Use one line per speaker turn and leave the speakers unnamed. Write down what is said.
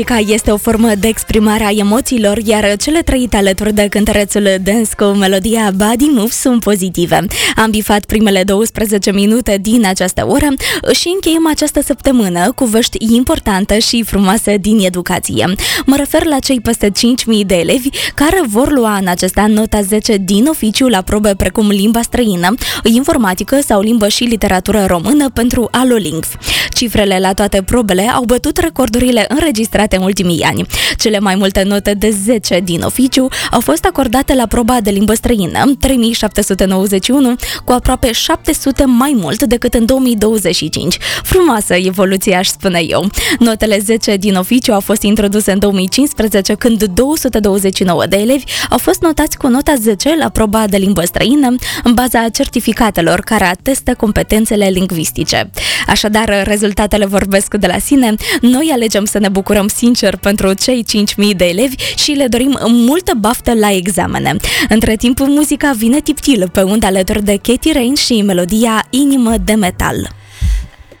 Muzica este o formă de exprimare a emoțiilor, iar cele trăite alături de cântărețul dance cu melodia Body Moves sunt pozitive. Am bifat primele 12 minute din această oră și încheiem această săptămână cu vești importante și frumoase din educație. Mă refer la cei peste 5.000 de elevi care vor lua în acest an nota 10 din oficiu la probe precum limba străină, informatică sau limbă și literatură română pentru Alolingv. Cifrele la toate probele au bătut recordurile înregistrate în ultimii ani. Cele mai multe note de 10 din oficiu au fost acordate la proba de limbă străină, 3791, cu aproape 700 mai mult decât în 2025. Frumoasă evoluție, aș spune eu. Notele 10 din oficiu au fost introduse în 2015, când 229 de elevi au fost notați cu nota 10 la proba de limbă străină, în baza certificatelor care atestă competențele lingvistice. Așadar, rezultatele vorbesc de la sine. Noi alegem să ne bucurăm sincer pentru cei 5.000 de elevi și le dorim multă baftă la examene. Între timp, muzica vine tiptil pe undă alături de Katie Rain și melodia Inimă de metal.